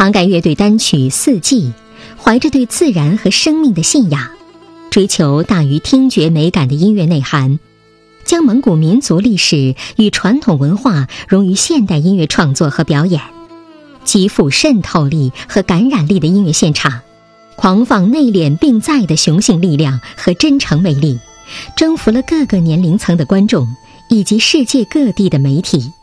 杭盖乐队单曲《四季》，怀着对自然和生命的信仰，追求大于听觉美感的音乐内涵，将蒙古民族历史与传统文化融于现代音乐创作和表演，极富渗透力和感染力的音乐现场，狂放内敛并在的雄性力量和真诚魅力，征服了各个年龄层的观众以及世界各地的媒体。